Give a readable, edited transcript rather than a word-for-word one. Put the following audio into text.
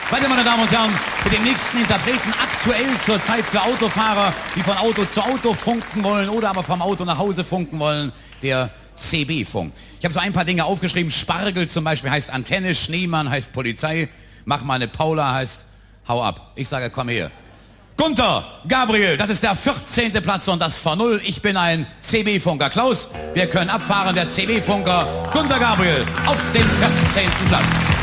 Weiter, meine Damen und Herren, mit dem nächsten Interpreten, aktuell zur Zeit für Autofahrer, die von Auto zu Auto funken wollen oder aber vom Auto nach Hause funken wollen, der CB-Funk. Ich habe so ein paar Dinge aufgeschrieben. Spargel zum Beispiel heißt Antenne, Schneemann heißt Polizei, mach mal eine Paula heißt hau ab. Ich sage, komm her. Gunther, Gabriel, das ist der 14. Platz und das vor 0. Ich bin ein CB-Funker. Klaus, wir können abfahren, der CB-Funker Gunther Gabriel auf dem 14. Platz.